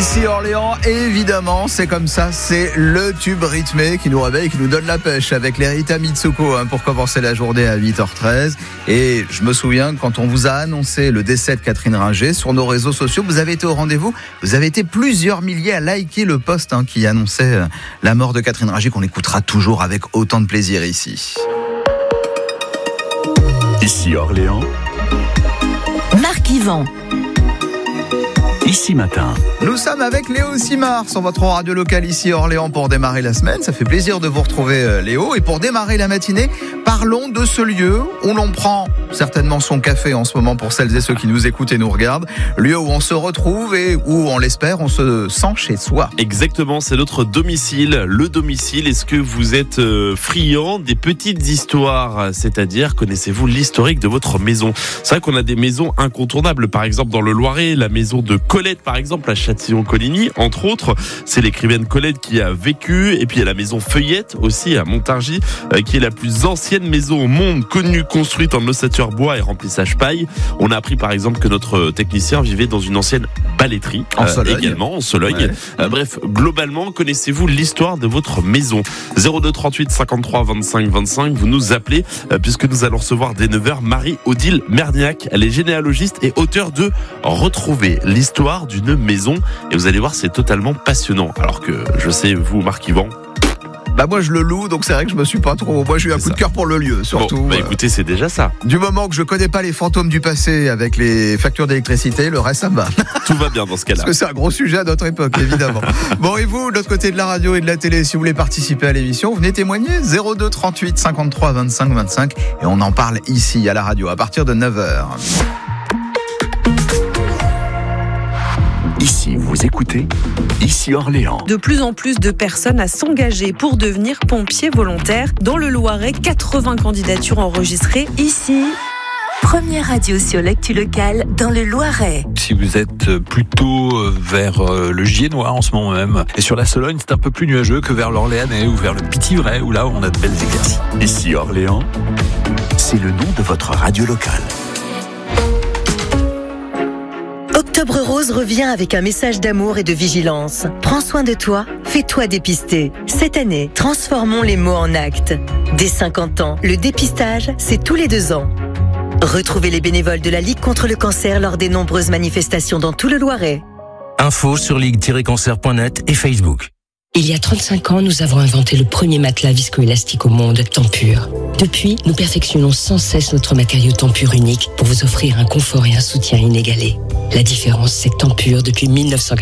Ici Orléans, évidemment, c'est comme ça, c'est le tube rythmé qui nous réveille, qui nous donne la pêche avec les Rita Mitsuko pour commencer la journée à 8h13. Et je me souviens, quand on vous a annoncé le décès de Catherine Ringer sur nos réseaux sociaux, vous avez été au rendez-vous, vous avez été plusieurs milliers à liker le post qui annonçait la mort de Catherine Ringer, qu'on écoutera toujours avec autant de plaisir ici. Ici Orléans, Marc Yvan. Ici Matin. Nous sommes avec Léo Simard sur votre radio locale ici Orléans pour démarrer la semaine. Ça fait plaisir de vous retrouver Léo. Et pour démarrer la matinée, parlons de ce lieu où l'on prend certainement son café en ce moment pour celles et ceux qui nous écoutent et nous regardent. Lieu où on se retrouve et où, on l'espère, on se sent chez soi. Exactement, c'est notre domicile. Le domicile, est-ce que vous êtes friand des petites histoires? C'est-à-dire, connaissez-vous l'historique de votre maison? C'est vrai qu'on a des maisons incontournables. Par exemple, dans le Loiret, la maison de Colette, par exemple, à Châtillon-Coligny, entre autres. C'est l'écrivaine Colette qui a vécu. Et puis, il y a la maison Feuillette, aussi, à Montargis, qui est la plus ancienne maison au monde, connue, construite en ossature bois et remplissage paille. On a appris, par exemple, que notre technicien vivait dans une ancienne balletterie. En Sologne. Également, en Sologne. Ouais. Bref, globalement, connaissez-vous l'histoire de votre maison? 02 38 53 25 25, vous nous appelez, puisque nous allons recevoir dès 9h Marie-Odile Merniac. Elle est généalogiste et auteure de Retrouver l'histoire d'une maison. Et vous allez voir, c'est totalement passionnant. Alors que, je sais, vous, Marc Yvan, Moi je le loue, donc c'est vrai que je me suis pas trop... Moi j'ai eu un coup de cœur pour le lieu, surtout. Bon, écoutez, c'est déjà ça. Du moment que je connais pas les fantômes du passé avec les factures d'électricité, le reste ça me va. Tout va bien dans ce cas-là. Parce que c'est un gros sujet à notre époque, évidemment. Bon, et vous, de l'autre côté de la radio et de la télé, si vous voulez participer à l'émission, venez témoigner. 02 38 53 25 25. Et on en parle ici à la radio à partir de 9h. Ici, vous écoutez Ici Orléans. De plus en plus de personnes à s'engager pour devenir pompiers volontaires. Dans le Loiret, 80 candidatures enregistrées ici. Première radio sur l'actu locale dans le Loiret. Si vous êtes plutôt vers le Giennois en ce moment même, et sur la Sologne, c'est un peu plus nuageux que vers l'Orléanais ou vers le Pithiviers, où là, on a de belles éclaircies. Ici Orléans, c'est le nom de votre radio locale. Octobre Rose revient avec un message d'amour et de vigilance. Prends soin de toi, fais-toi dépister. Cette année, transformons les mots en actes. Dès 50 ans, le dépistage, c'est tous les 2 ans. Retrouvez les bénévoles de la Ligue contre le cancer lors des nombreuses manifestations dans tout le Loiret. Info sur ligue-cancer.net et Facebook. Il y a 35 ans, nous avons inventé le premier matelas viscoélastique au monde, Tempur. Depuis, nous perfectionnons sans cesse notre matériau Tempur unique pour vous offrir un confort et un soutien inégalés. La différence, c'est que Tempur, depuis 1990,